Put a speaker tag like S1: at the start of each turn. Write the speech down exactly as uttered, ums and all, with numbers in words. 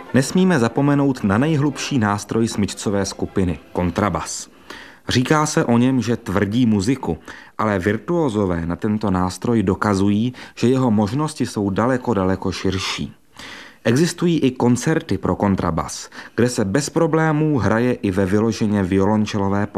S1: Nesmíme zapomenout na nejhlubší nástroj smyčcové skupiny – kontrabas. Říká se o něm, že tvrdí muziku, ale virtuózové na tento nástroj dokazují, že jeho možnosti jsou daleko, daleko širší. Existují i koncerty pro kontrabas, kde se bez problémů hraje i ve vyloženě violončelové